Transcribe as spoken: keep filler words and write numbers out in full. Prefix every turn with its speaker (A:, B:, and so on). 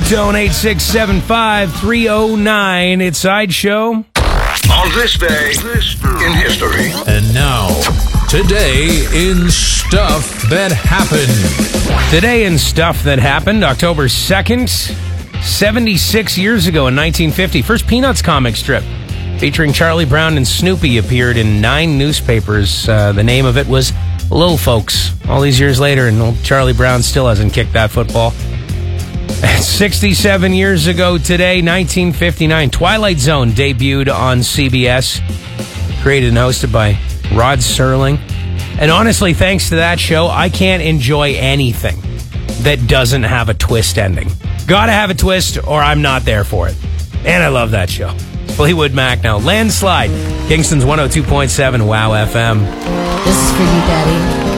A: Two-tone eight six seven five three oh nine. It's Sideshow.
B: On this day in history.
C: And now, today in Stuff That Happened.
A: Today in Stuff That Happened, October second, seventy-six years ago in nineteen fifty, first Peanuts comic strip featuring Charlie Brown and Snoopy appeared in nine newspapers. Uh, the name of it was Little Folks. All these years later, and old Charlie Brown still hasn't kicked that football. sixty-seven years ago today, nineteen fifty-nine, Twilight Zone debuted on C B S, created and hosted by Rod Serling. And honestly, thanks to that show, I can't enjoy anything that doesn't have a twist ending. Gotta have a twist or I'm not there for it. And I love that show. Fleetwood Mac now. Landslide, Kingston's one oh two point seven WOW F M.
D: This is for you, Daddy.